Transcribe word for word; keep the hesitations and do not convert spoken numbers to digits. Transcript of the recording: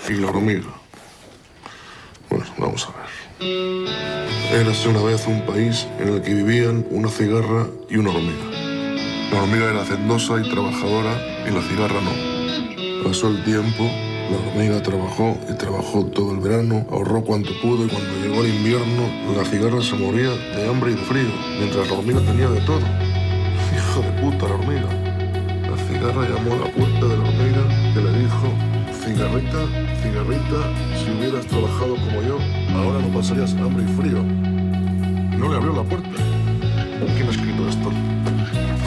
y la hormiga. Bueno, vamos a ver. Érase una vez un país en el que vivían una cigarra y una hormiga. La hormiga era hacendosa y trabajadora y la cigarra no. Pasó el tiempo, la hormiga trabajó y trabajó todo el verano, ahorró cuanto pudo y cuando llegó el invierno, la cigarra se moría de hambre y de frío, mientras la hormiga tenía de todo. Hijo de puta la hormiga. La cigarra llamó a la puerta de la hormiga que le dijo: cigarrita, cigarrita, si hubieras trabajado como yo, ahora no pasarías hambre y frío. Y no le abrió la puerta. ¿Quién ha escrito esto?